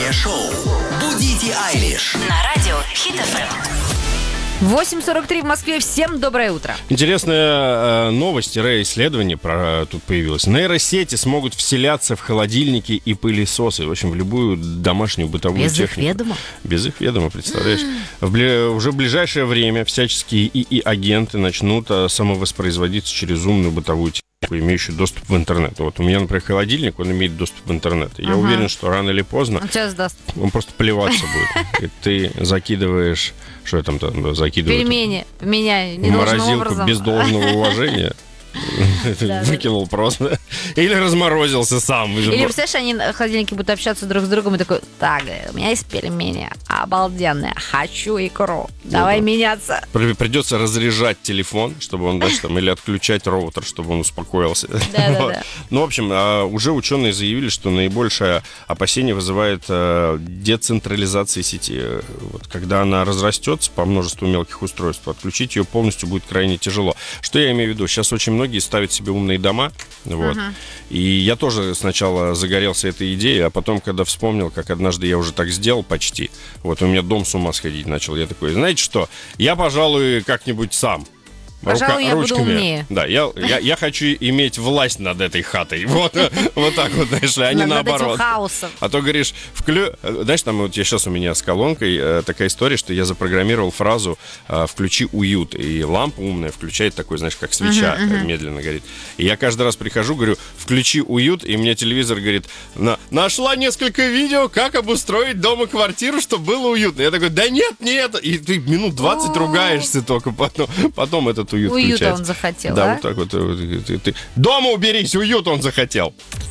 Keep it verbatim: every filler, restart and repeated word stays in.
Утреннее шоу «Будите Айлиш» на радио Хит эф эм. восемь сорок три в Москве. Всем доброе утро. Интересная э, новость, исследование про, тут появилось. Нейросети смогут вселяться в холодильники и пылесосы. В общем, в любую домашнюю бытовую Без технику. их ведома? Без их ведома, представляешь? В бли... Уже в ближайшее время всяческие ИИ-агенты начнут э, самовоспроизводиться через умную бытовую технику, имеющую доступ в интернет. Вот у меня, например, холодильник, он имеет доступ в интернет. Я Ага. уверен, что рано или поздно Он тебя сдаст. он просто плеваться будет. И ты закидываешь... Что я там, там закидываю? Пельмени в меня В недолжным морозилку образом. без должного уважения. Выкинул просто. Или разморозился сам. Или, представляешь, они на холодильнике будут общаться друг с другом и такой: так, у меня есть пельмени обалденные, хочу икру, давай да. меняться. При- Придется разряжать телефон, чтобы он дальше там, или отключать роутер, чтобы он успокоился. Да-да-да. Вот. Ну, в общем, а, уже ученые заявили, что наибольшее опасение вызывает а, децентрализация сети. Вот, когда она разрастется по множеству мелких устройств, отключить ее полностью будет крайне тяжело. Что я имею в виду? Сейчас очень многие ставят себе умные дома. Вот. Ага. И я тоже сначала загорелся этой идеей, а потом, когда вспомнил, как однажды я уже так сделал почти, вот у меня дом с ума сходить начал, я такой: знаете что, я, пожалуй, как-нибудь сам. Пожалуй, я буду умнее. Да, я, я, я хочу иметь власть над этой хатой. Вот, вот так вот, знаешь, а не Над- над этим наоборот. хаосом. А то говоришь, вклю... знаешь, там вот я сейчас у меня с колонкой э, такая история, что я запрограммировал фразу э, «включи уют», и лампа умная включает такой, знаешь, как свеча Мгм, мгм. э, медленно горит. И я каждый раз прихожу, говорю: «включи уют», и мне телевизор говорит: «На... нашла несколько видео, как обустроить дом и квартиру, чтобы было уютно». Я такой: «да нет, нет». И ты минут двадцать ругаешься только, потом, потом этот уют Уюта включается. он захотел, Да, а? вот так вот. э, Ты, ты- ты- Дома уберись, уют он захотел.